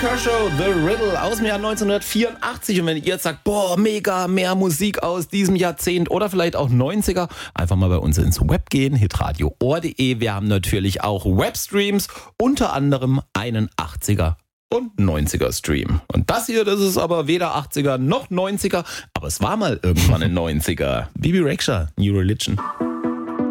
Kershaw, The Riddle aus dem Jahr 1984. Und wenn ihr jetzt sagt, boah, mega, mehr Musik aus diesem Jahrzehnt oder vielleicht auch 90er, einfach mal bei uns ins Web gehen, hitradio.de. Wir haben natürlich auch Webstreams, unter anderem einen 80er und 90er Stream. Und das hier, das ist aber weder 80er noch 90er, aber es war mal irgendwann ein 90er. Bibi Rexha, New Religion.